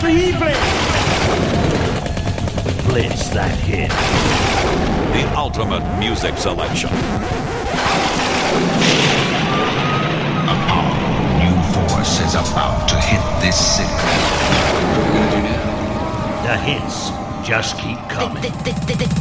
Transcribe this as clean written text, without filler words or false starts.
the E-Blitz! Blitz that hit. The ultimate music selection. A powerful new force is about to hit this city. What are we gonna do now? The hits just keep coming.